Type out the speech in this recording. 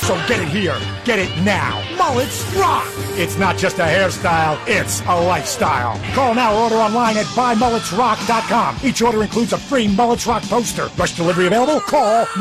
So get it here. Get it now. Mullets rock. It's not just a hairstyle, it's a lifestyle. Call now or order online at buymulletsrock.com. Each order includes a free Mullets Rock poster. Rush delivery available? Call